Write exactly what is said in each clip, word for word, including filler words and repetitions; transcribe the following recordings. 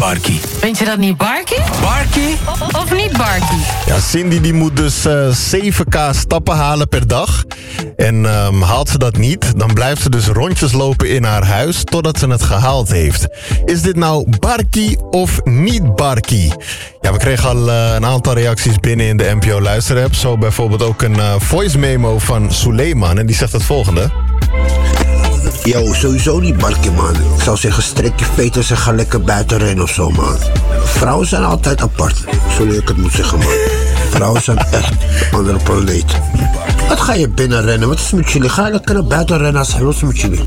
Barkie. Vind je dat niet Barkie? Barkie? Of, of niet Barkie? Ja, Cindy die moet dus uh, zeven k stappen halen per dag. En um, haalt ze dat niet, dan blijft ze dus rondjes lopen in haar huis totdat ze het gehaald heeft. Is dit nou Barkie of niet Barkie? Ja, we kregen al uh, een aantal reacties binnen in de N P O Luisterapp. Zo bijvoorbeeld ook een uh, voice memo van Suleiman. En die zegt het volgende. Yo, sowieso niet Barkie, man. Ik zou zeggen, strek je veters en ga lekker buiten rennen of zo, man. Vrouwen zijn altijd apart. Sorry dat ik het moet zeggen, man. Vrouwen zijn echt een andere planeet. Wat ga je binnen rennen? Wat is met jullie? Ga je lekker naar buiten rennen als los met jullie?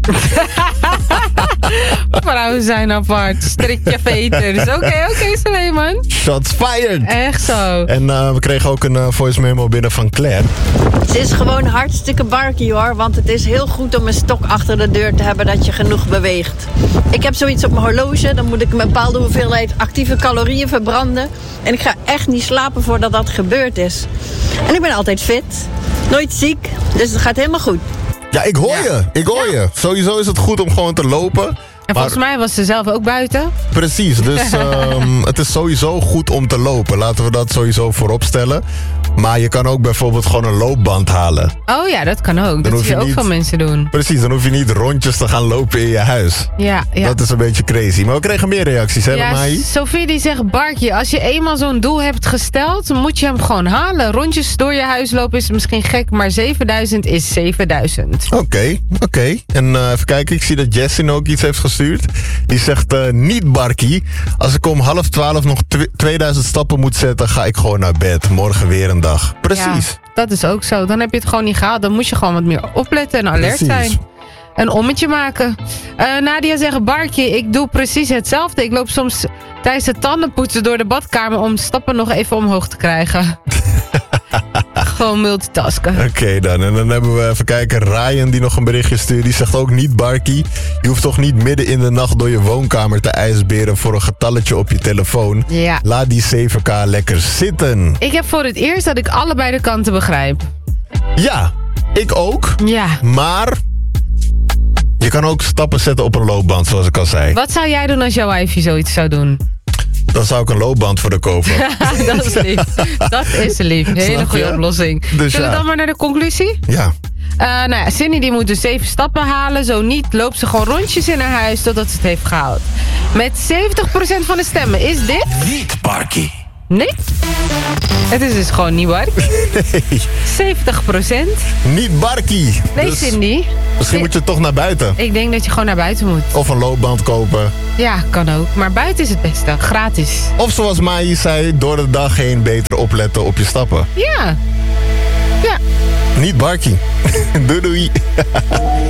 Vrouwen zijn apart. Strik je veters. Oké, oké, okay, Suleiman. Shots fired. Echt zo. En uh, we kregen ook een uh, voice memo binnen van Claire. Het is gewoon hartstikke Barkie, hoor. Want het is heel goed om een stok achter de deur te hebben dat je genoeg beweegt. Ik heb zoiets op mijn horloge. Dan moet ik een bepaalde hoeveelheid actieve calorieën verbranden. En ik ga echt niet slapen voordat dat gebeurd is. En ik ben altijd fit. Nooit ziek. Dus het gaat helemaal goed. Ja, ik hoor je. Ik hoor Ja. je. Sowieso is het goed om gewoon te lopen. En Maar- volgens mij was ze zelf ook buiten. Precies, dus um, het is sowieso goed om te lopen. Laten we dat sowieso voorop stellen. Maar je kan ook bijvoorbeeld gewoon een loopband halen. Oh ja, dat kan ook. Dan Dat hoef zie je je ook niet- veel mensen doen. Precies, dan hoef je niet rondjes te gaan lopen in je huis. Ja, ja. Dat is een beetje crazy. Maar we kregen meer reacties, hè, Ja, Mai? Sophie die zegt, Barkie, als je eenmaal zo'n doel hebt gesteld, moet je hem gewoon halen. Rondjes door je huis lopen is misschien gek, maar zevenduizend is zevenduizend. Oké, oké. En uh, even kijken, ik zie dat Jessin ook iets heeft gestuurd. Die zegt, uh, niet Barkie. Als ik om half twaalf nog tw- tweeduizend stappen moet zetten, ga ik gewoon naar bed. Morgen weer een dag. Precies. Ja, dat is ook zo. Dan heb je het gewoon niet gehaald. Dan moet je gewoon wat meer opletten en alert Precies. zijn. Een ommetje maken. Uh, Nadia zegt, Barkie, ik doe precies hetzelfde. Ik loop soms tijdens het tandenpoetsen door de badkamer om stappen nog even omhoog te krijgen. Gewoon multitasken. Oké okay, dan. En dan hebben we even kijken. Ryan die nog een berichtje stuurt. Die zegt ook niet Barkie. Je hoeft toch niet midden in de nacht door je woonkamer te ijsberen voor een getalletje op je telefoon. Ja. Laat die zeven k lekker zitten. Ik heb voor het eerst dat ik allebei de kanten begrijp. Ja, ik ook. Ja. Maar je kan ook stappen zetten op een loopband, zoals ik al zei. Wat zou jij doen als jouw wijfje zoiets zou doen? Dan zou ik een loopband voor de kopen. Dat is lief. Dat is lief. Hele Snap goede je? oplossing. Dus Zullen we ja. dan maar naar de conclusie? Ja. Uh, nou ja, Cindy die moet dus zeven stappen halen. Zo niet loopt ze gewoon rondjes in haar huis totdat ze het heeft gehaald. Met zeventig procent van de stemmen is dit... Niet Barkie. Nee. Het is dus gewoon niet Barkie. Nee, zeventig procent. niet Barkie. Nee, Dus Cindy. misschien moet je toch naar buiten. Ik denk dat je gewoon naar buiten moet. Of een loopband kopen. Ja, kan ook. Maar buiten is het beste. Gratis. Of zoals Mai zei, door de dag heen beter opletten op je stappen. Ja. Ja. Niet Barkie. Doei doei.